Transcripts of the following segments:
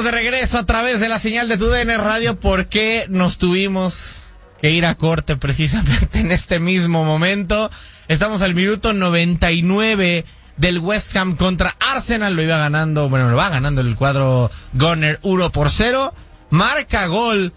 Estamos de regreso a través de la señal de TUDN Radio porque nos tuvimos que ir a corte precisamente en este mismo momento. Estamos al minuto 99 del West Ham contra Arsenal. Lo va ganando el cuadro Gunner 1-0. Marca gol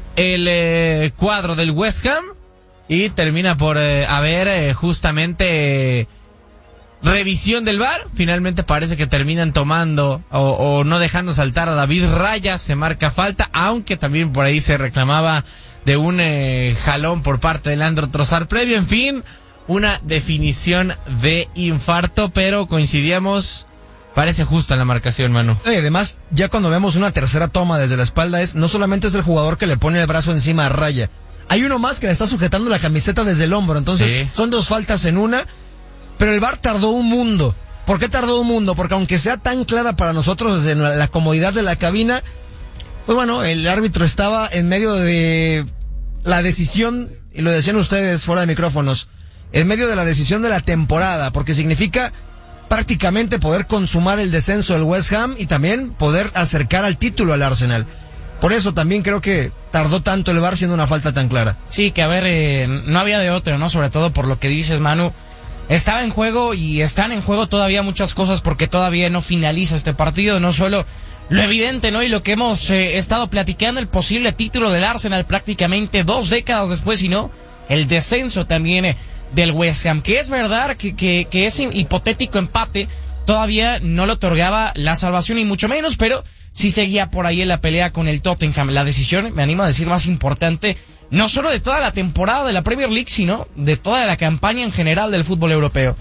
el cuadro del West Ham y termina por haber justamente revisión del VAR. Finalmente parece que terminan tomando o no dejando saltar a David Raya. Se marca falta, aunque también por ahí se reclamaba de un jalón por parte de Leandro Trossard previo. En fin, una definición de infarto, pero coincidíamos, parece justa la marcación, Manu. Además, ya cuando vemos una tercera toma desde la espalda, no solamente es el jugador que le pone el brazo encima a Raya, hay uno más que le está sujetando la camiseta desde el hombro. Entonces sí, son dos faltas en una, pero el VAR tardó un mundo. ¿Por qué tardó un mundo? Porque aunque sea tan clara para nosotros desde la comodidad de la cabina, pues bueno, el árbitro estaba en medio de la decisión, y lo decían ustedes fuera de micrófonos, en medio de la decisión de la temporada, porque significa prácticamente poder consumar el descenso del West Ham y también poder acercar al título al Arsenal. Por eso también creo que tardó tanto el VAR siendo una falta tan clara. Sí, que a ver, no había de otro, ¿no? Sobre todo por lo que dices, Manu. Estaba en juego y están en juego todavía muchas cosas porque todavía no finaliza este partido, no solo lo evidente, ¿no? Y lo que hemos estado platicando, el posible título del Arsenal prácticamente 2 décadas después, sino el descenso también del West Ham, que es verdad que ese hipotético empate todavía no le otorgaba la salvación y mucho menos, pero sí seguía por ahí en la pelea con el Tottenham. La decisión, me animo a decir, más importante, no solo de toda la temporada de la Premier League, sino de toda la campaña en general del fútbol europeo.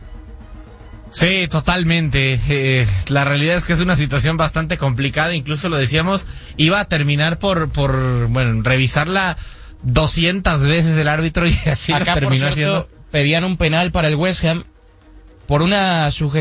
Sí, totalmente. La realidad es que es una situación bastante complicada, incluso lo decíamos, iba a terminar por revisarla 200 veces el árbitro y así acá, terminó por cierto, pedían un penal para el West Ham por una sujeción